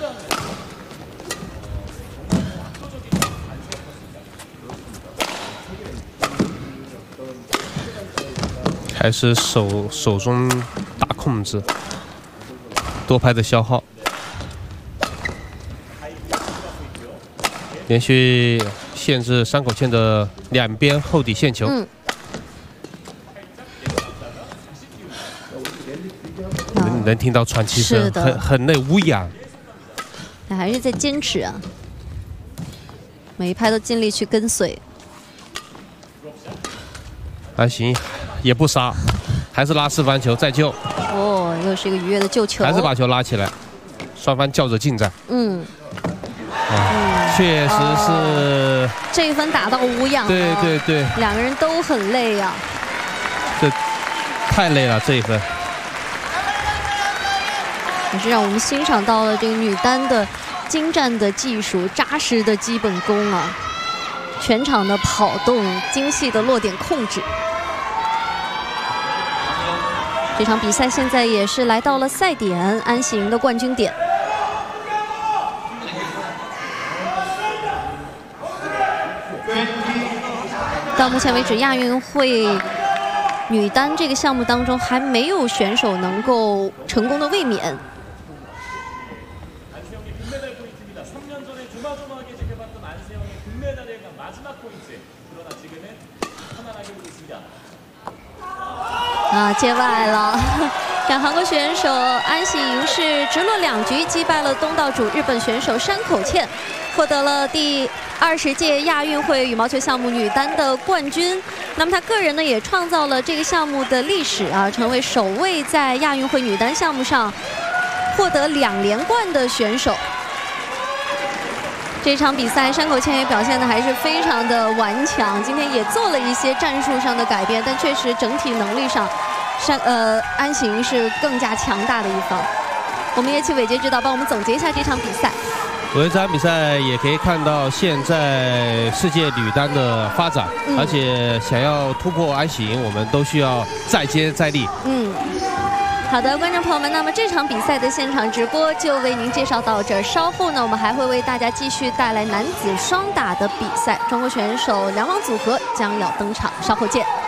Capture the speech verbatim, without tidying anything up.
还是手手中大控制，多拍的消耗，连续限制山口茜的两边后底线球。嗯 能能听到喘气声，很很那无氧。 他还是在坚持啊，每一拍都尽力去跟随。 安行也不杀，还是拉四分球再救。 哦，又是一个愉悦的救球， 还是把球拉起来，双方较着劲战。嗯，啊，确实是、 哦、这一分打到无氧。 对对对， 两个人都很累呀、啊。 这太累了，这一分。 也是让我们欣赏到了这个女单的精湛的技术、扎实的基本功啊，全场的跑动、精细的落点控制。这场比赛现在也是来到了赛点，安喜莹的冠军点。到目前为止，亚运会女单这个项目当中还没有选手能够成功的卫冕。 啊，界外了！让韩国选手安喜莹是直落两局击败了东道主日本选手山口茜，获得了第二十届亚运会羽毛球项目女单的冠军。那么她个人呢，也创造了这个项目的历史啊，成为首位在亚运会女单项目上获得两连冠的选手。 这场比赛，山口茜也表现的还是非常的顽强。今天也做了一些战术上的改变，但确实整体能力上，山呃安喜莹是更加强大的一方。我们也请伟杰指导帮我们总结一下这场比赛。 我觉得这场比赛也可以看到现在世界女单的发展，嗯、而且想要突破安喜莹，我们都需要再接再厉。嗯。 好的，观众朋友们，那么这场比赛的现场直播就为您介绍到这儿。稍后呢，我们还会为大家继续带来男子双打的比赛，中国选手两网组合将要登场，稍后见。